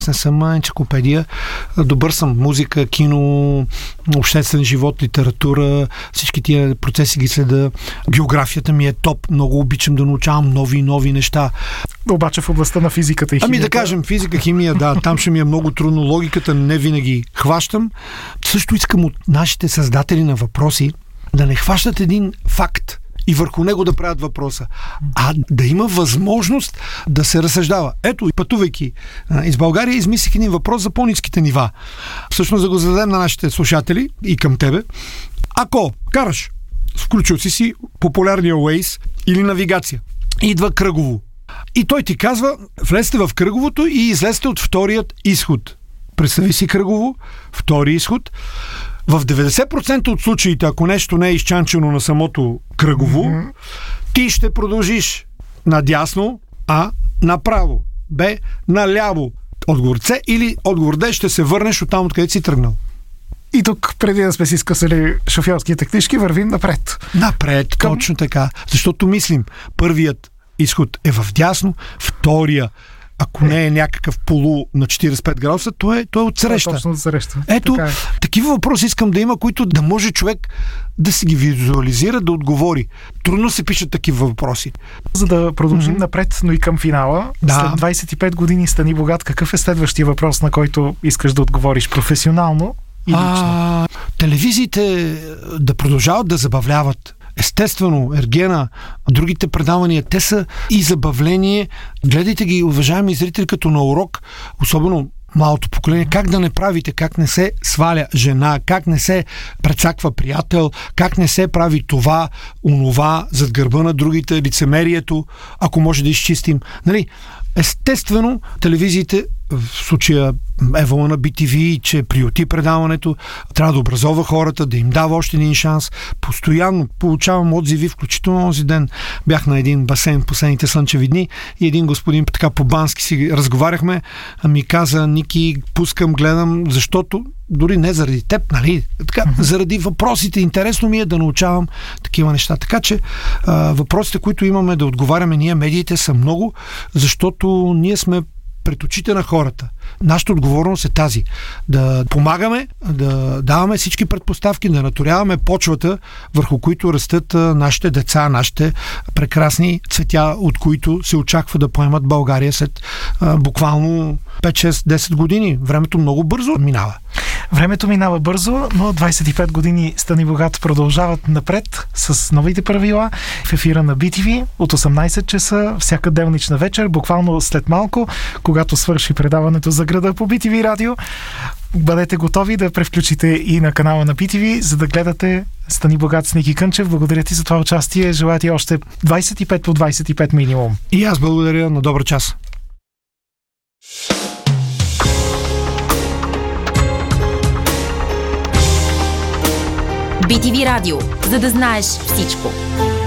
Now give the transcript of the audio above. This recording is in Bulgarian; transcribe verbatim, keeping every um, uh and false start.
Не съм енциклопедия. Добър съм. Музика, кино, обществен живот, литература, всички тия процеси ги следа. Географията ми е топ. Много обичам да научавам нови и нови неща. Обаче в областта на физиката и химията... Ами да кажем, физика, химия, да, там ще ми е много трудно. Логиката не винаги хващам. Също искам от нашите създатели на въпроси да не хващат един факт и върху него да правят въпроса, а да има възможност да се разсъждава. Ето, пътувайки из България, измислих един въпрос за по-ниските нива. Всъщност да го зададем на нашите слушатели и към тебе. Ако караш, включил си си популярния Waze или навигация, идва кръгово. И той ти казва, влезте в кръговото и излезте от вторият изход. Представи си кръгово, втори изход. В деветдесет процента от случаите, ако нещо не е изчанчено на самото кръгово, mm-hmm. ти ще продължиш надясно, а направо, Б, наляво. Отговор С или отговор Д, ще се върнеш от там, откъдето си тръгнал. И тук, преди да сме си скъсали шофьорските книжки, вървим напред. Напред, Към... точно така. Защото мислим, първият изход е в дясно, втория, ако не е някакъв полу на четиридесет и пет градуса, то е, то е отсреща. Точно отсреща. Ето, е. такива въпроси искам да има, които да може човек да си ги визуализира, да отговори. Трудно се пишат такива въпроси. За да продължим mm-hmm. напред, но и към финала, да. След двадесет и пет години Стани богат, какъв е следващия въпрос, на който искаш да отговориш професионално и лично? А, телевизиите да продължават да забавляват. Естествено, Ергена, другите предавания, те са и забавление. Гледайте ги, уважаеми зрители, като на урок, особено малото поколение, как да не правите, как не се сваля жена, как не се прецаква приятел, как не се прави това, онова, зад гърба на другите, лицемерието, ако може да изчистим. Нали? Естествено, телевизиите, в случая Евала на Би Ти Ви, че приюти предаването, трябва да образова хората, да им дава още един шанс. Постоянно получавам отзиви, включително този ден бях на един басейн в последните слънчеви дни и един господин така по-бански си разговаряхме, ми каза: Ники, пускам, гледам, защото дори не заради теб, нали? Така, mm-hmm. заради въпросите. Интересно ми е да научавам такива неща. Така че а, въпросите, които имаме да отговаряме ние, медиите, са много, защото ние сме пред очите на хората. Нашата отговорност е тази. Да помагаме, да даваме всички предпоставки, да наторяваме почвата, върху които растат нашите деца, нашите прекрасни цветя, от които се очаква да поемат България след а, буквално пет, шест, десет години. Времето много бързо минава. Времето минава бързо, но двадесет и пет години Стани богат продължават напред с новите правила в ефира на Би Ти Ви от осемнадесет часа всяка делнична вечер, буквално след малко, когато свърши предаването за града по Би Ти Ви радио. Бъдете готови да превключите и на канала на Би Ти Ви, за да гледате Стани богат с Ники Кънчев. Благодаря ти за това участие. Желая ти още двадесет и пет по двадесет и пет минимум. И аз благодаря. На добър час. Би Ти Ви радио, за да знаеш всичко.